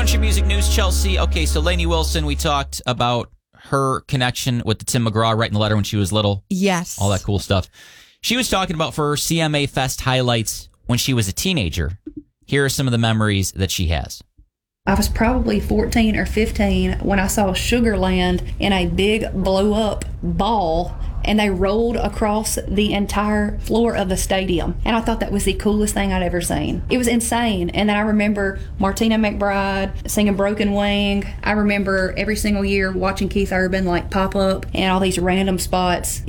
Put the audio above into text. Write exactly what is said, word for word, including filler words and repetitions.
Country music news, Chelsea. Okay, so Lainey Wilson, we talked about her connection with the Tim McGraw, writing the letter when she was little. Yes. All that cool stuff. She was talking about for her C M A Fest highlights when she was a teenager. Here are some of the memories that she has. I was probably fourteen or fifteen when I saw Sugarland in a big blow-up ball, and they rolled across the entire floor of the stadium. And I thought that was the coolest thing I'd ever seen. It was insane. And then I remember Martina McBride singing Broken Wing. I remember every single year watching Keith Urban like pop up in all these random spots.